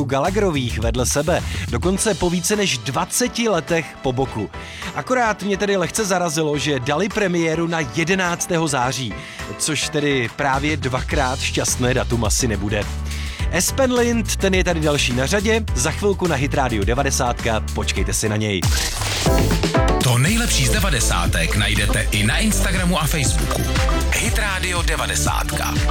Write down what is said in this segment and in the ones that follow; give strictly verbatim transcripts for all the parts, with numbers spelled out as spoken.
duetu Gallagherových vedle sebe, dokonce po více než dvaceti letech po boku. Akorát mě tedy lehce zarazilo, že dali premiéru na jedenáctého září, což tedy právě dvakrát šťastné datum asi nebude. Espen Lind, ten je tady další na řadě, za chvilku na Hit Radio devadesát, počkejte si na něj. To nejlepší z devadesátek najdete i na Instagramu a Facebooku. Hit Radio devadesát.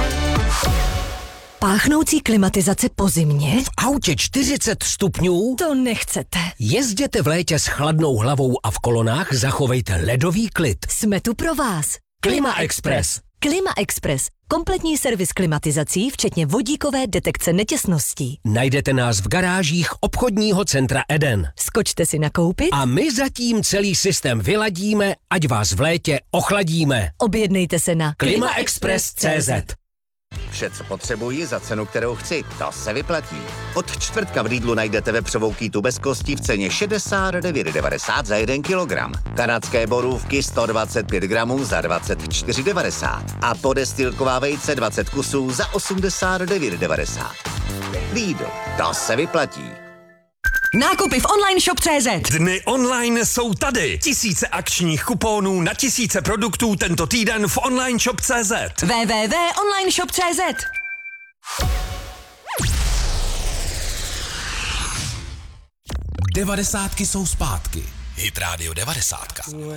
Páchnoucí klimatizace po zimě? V autě čtyřicet stupňů? To nechcete. Jezděte v létě s chladnou hlavou a v kolonách zachovejte ledový klid. Jsme tu pro vás. Klima Express. Klima Express. Kompletní servis klimatizací, včetně vodíkové detekce netěsností. Najdete nás v garážích obchodního centra Eden. Skočte si nakoupit a my zatím celý systém vyladíme, ať vás v létě ochladíme. Objednejte se na klima express tečka cé zet. Vše, co potřebuji za cenu, kterou chci, to se vyplatí. Od čtvrtka v Lidlu najdete vepřovou kýtu bez kosti v ceně šedesát devět devadesát za jeden kilogram. Kanadské borůvky sto dvacet pět gramů za dvacet čtyři devadesát. A podestýlková vejce dvacet kusů za osmdesát devět devadesát. Lidl, to se vyplatí. Nákupy v online shop tečka cé zet. Dny online jsou tady. Tisíce akčních kuponů na tisíce produktů tento týden v online shop tečka cé zet. w w w tečka online shop tečka cé zet. Devadesátky jsou zpátky. Hit Radio devadesát.